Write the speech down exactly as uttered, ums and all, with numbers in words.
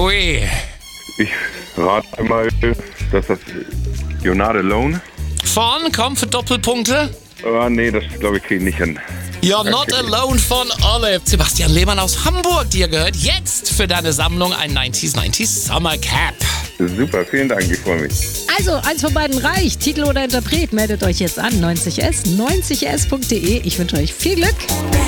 Ui. Ich rate mal, dass das You're Not Alone. Von, komm für Doppelpunkte. Ah, nee, das glaube ich kriege ich nicht hin. You're Not Alone von Olive. Sebastian Lehmann aus Hamburg, dir gehört jetzt für deine Sammlung ein neunziger neunzig Summer Cap. Super, vielen Dank, ich freue mich. Also, eins von beiden reicht. Titel oder Interpret, meldet euch jetzt an. neunzig S, neunzig S punkt de. Ich wünsche euch viel Glück.